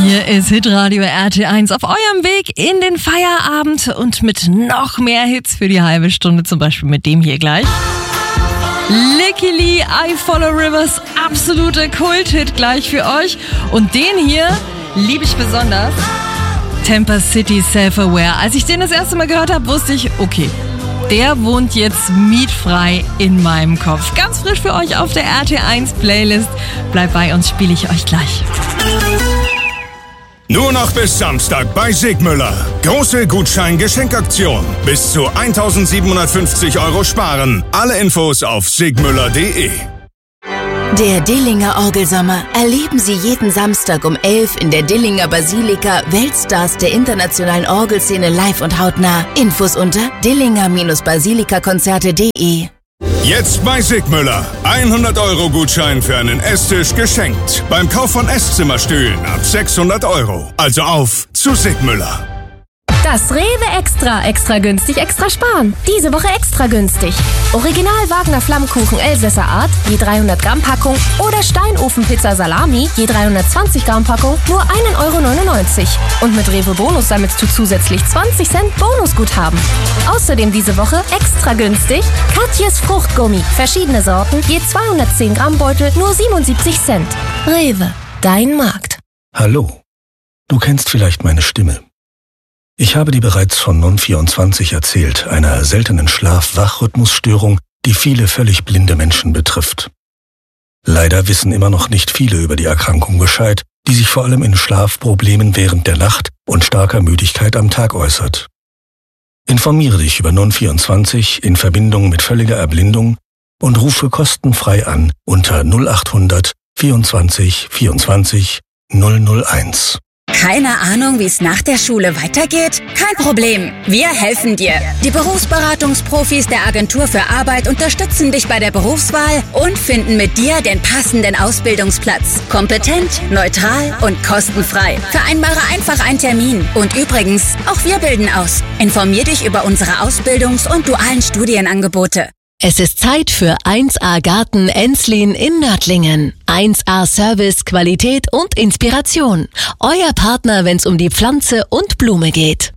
Hier ist Hitradio RT1 auf eurem Weg in den Feierabend und mit noch mehr Hits für die halbe Stunde, zum Beispiel mit dem hier gleich. Licky Lee, I Follow Rivers, absoluter Kult-Hit gleich für euch. Und den hier liebe ich besonders. Temper City Self-Aware. Als ich den das erste Mal gehört habe, wusste ich, okay, der wohnt jetzt mietfrei in meinem Kopf. Ganz frisch für euch auf der RT1 Playlist. Bleibt bei uns, spiele ich euch gleich. Nur noch bis Samstag bei Sigmüller. Große Gutschein-Geschenkaktion. Bis zu 1.750 € sparen. Alle Infos auf sigmüller.de. Der Dillinger Orgelsommer. Erleben Sie jeden Samstag um 11 in der Dillinger Basilika Weltstars der internationalen Orgelszene live und hautnah. Infos unter dillinger-basilikakonzerte.de. Jetzt bei Sigmüller. 100 € Gutschein für einen Esstisch geschenkt. Beim Kauf von Esszimmerstühlen ab 600 €. Also auf zu Sigmüller. Das Rewe Extra günstig, extra sparen. Diese Woche extra günstig. Original Wagner Flammkuchen Elsässer Art, je 300 Gramm Packung oder Steinofenpizza Salami, je 320 Gramm Packung, nur 1,99 € Und mit Rewe Bonus sammelst du zusätzlich 20 Cent Bonusguthaben. Außerdem diese Woche extra günstig Katjes Fruchtgummi, verschiedene Sorten, je 210 Gramm Beutel, nur 77 Cent. Rewe, dein Markt. Hallo, du kennst vielleicht meine Stimme. Ich habe dir bereits von Non24 erzählt, einer seltenen Schlaf-Wach-Rhythmusstörung, die viele völlig blinde Menschen betrifft. Leider wissen immer noch nicht viele über die Erkrankung Bescheid, die sich vor allem in Schlafproblemen während der Nacht und starker Müdigkeit am Tag äußert. Informiere dich über Non24 in Verbindung mit völliger Erblindung und rufe kostenfrei an unter 0800 24 24 001. Keine Ahnung, wie es nach der Schule weitergeht? Kein Problem, wir helfen dir. Die Berufsberatungsprofis der Agentur für Arbeit unterstützen dich bei der Berufswahl und finden mit dir den passenden Ausbildungsplatz. Kompetent, neutral und kostenfrei. Vereinbare einfach einen Termin. Und übrigens, auch wir bilden aus. Informier dich über unsere Ausbildungs- und dualen Studienangebote. Es ist Zeit für 1A Garten Enslin in Nördlingen. 1A Service, Qualität und Inspiration. Euer Partner, wenn es um die Pflanze und Blume geht.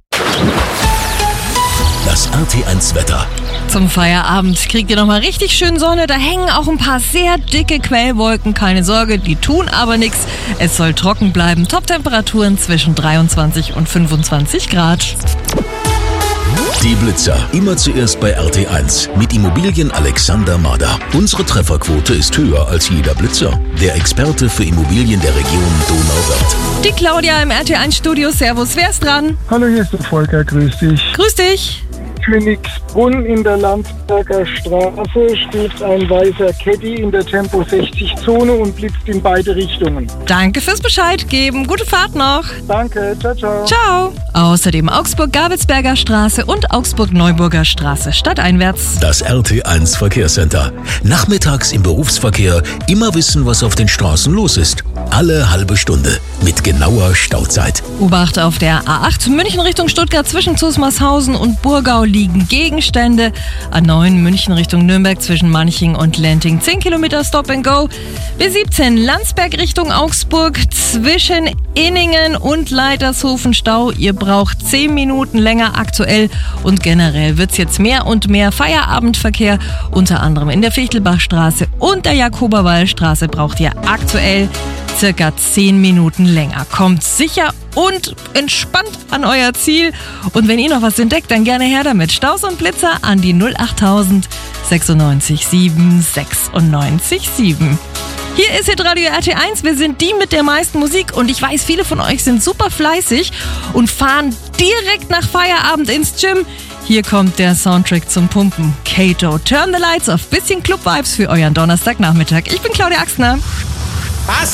Das RT1 Wetter. Zum Feierabend kriegt ihr nochmal richtig schön Sonne. Da hängen auch ein paar sehr dicke Quellwolken. Keine Sorge, die tun aber nichts. Es soll trocken bleiben. Top-Temperaturen zwischen 23 und 25 Grad. Die Blitzer. Immer zuerst bei RT1 mit Immobilien Alexander Mader. Unsere Trefferquote ist höher als jeder Blitzer. Der Experte für Immobilien der Region Donauwörth. Die Claudia im RT1-Studio. Servus, wer ist dran? Hallo, hier ist der Volker, grüß dich. Grüß dich. Königsbrunn in der Landsberger Straße steht ein weißer Caddy in der Tempo 60-Zone und blitzt in beide Richtungen. Danke fürs Bescheid geben. Gute Fahrt noch. Danke, ciao, ciao. Ciao. Außerdem Augsburg-Gabelsberger Straße und Augsburg-Neuburger Straße stadteinwärts. Das RT1 Verkehrscenter. Nachmittags im Berufsverkehr immer wissen, was auf den Straßen los ist. Alle halbe Stunde mit genauer Stauzeit. Obacht auf der A8 München Richtung Stuttgart zwischen Zusmarshausen und Burgau liegen Gegenstände. A9 München Richtung Nürnberg zwischen Manching und Lenting 10 Kilometer Stop and Go. B17 Landsberg Richtung Augsburg zwischen Inningen und Leitershofen Stau. Ihr braucht 10 Minuten länger aktuell und generell wird es jetzt mehr und mehr Feierabendverkehr. Unter anderem in der Fichtelbachstraße und der Jakoberwallstraße braucht ihr aktuell circa 10 Minuten länger. Kommt sicher und entspannt an euer Ziel. Und wenn ihr noch was entdeckt, dann gerne her damit. Staus und Blitzer an die 08000 96 7 96 7. Hier ist Hitradio RT1. Wir sind die mit der meisten Musik und ich weiß, viele von euch sind super fleißig und fahren direkt nach Feierabend ins Gym. Hier kommt der Soundtrack zum Pumpen. Kato, Turn the Lights Off. Bisschen Club-Vibes für euren Donnerstagnachmittag. Ich bin Claudia Axner. Was?